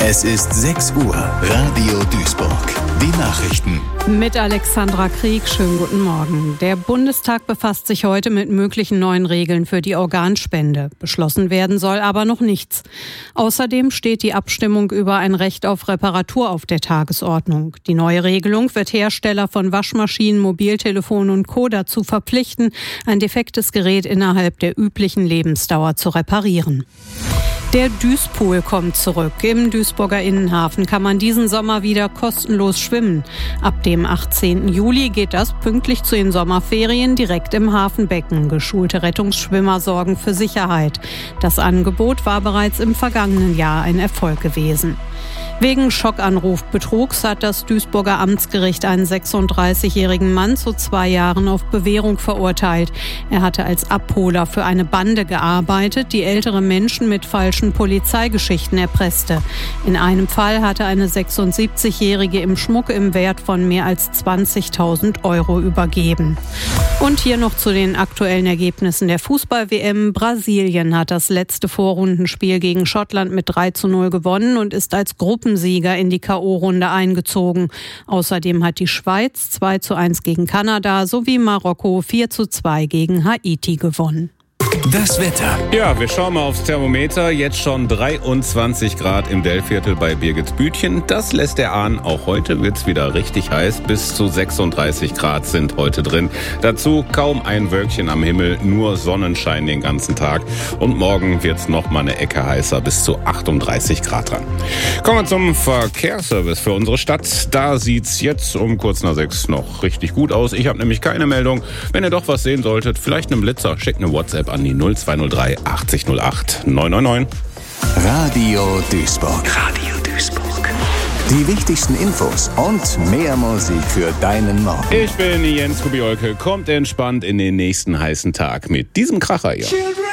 Es ist 6 Uhr, Radio Duisburg. Die Nachrichten. Mit Alexandra Krieg, schönen guten Morgen. Der Bundestag befasst sich heute mit möglichen neuen Regeln für die Organspende. Beschlossen werden soll aber noch nichts. Außerdem steht die Abstimmung über ein Recht auf Reparatur auf der Tagesordnung. Die neue Regelung wird Hersteller von Waschmaschinen, Mobiltelefonen und Co. dazu verpflichten, ein defektes Gerät innerhalb der üblichen Lebensdauer zu reparieren. Der Duispool kommt zurück. Im Duisburger Innenhafen kann man diesen Sommer wieder kostenlos schwimmen. Ab dem 18. Juli geht das pünktlich zu den Sommerferien direkt im Hafenbecken. Geschulte Rettungsschwimmer sorgen für Sicherheit. Das Angebot war bereits im vergangenen Jahr ein Erfolg gewesen. Wegen Schockanrufbetrugs hat das Duisburger Amtsgericht einen 36-jährigen Mann zu 2 Jahren auf Bewährung verurteilt. Er hatte als Abholer für eine Bande gearbeitet, die ältere Menschen mit falschen Polizeigeschichten erpresste. In einem Fall hatte eine 76-jährige im Schmuck im Wert von mehr als 20.000 Euro übergeben. Und hier noch zu den aktuellen Ergebnissen der Fußball-WM. Brasilien hat das letzte Vorrundenspiel gegen Schottland mit 3:0 gewonnen und ist als Gruppensieger in die K.O.-Runde eingezogen. Außerdem hat die Schweiz 2:1 gegen Kanada sowie Marokko 4:2 gegen Haiti gewonnen. Das Wetter. Ja, wir schauen mal aufs Thermometer. Jetzt schon 23 Grad im Dellviertel bei Birgitsbütchen. Das lässt erahnen, auch heute wird's wieder richtig heiß. Bis zu 36 Grad sind heute drin. Dazu kaum ein Wölkchen am Himmel, nur Sonnenschein den ganzen Tag. Und morgen wird's noch mal eine Ecke heißer, bis zu 38 Grad dran. Kommen wir zum Verkehrsservice für unsere Stadt. Da sieht's jetzt um kurz nach 6 noch richtig gut aus. Ich habe nämlich keine Meldung. Wenn ihr doch was sehen solltet, vielleicht einen Blitzer, schickt eine WhatsApp an die 0203 80 08 999. Radio Duisburg. Radio Duisburg. Die wichtigsten Infos und mehr Musik für deinen Morgen. Ich bin Jens Kubiolke. Kommt entspannt in den nächsten heißen Tag mit diesem Kracher hier.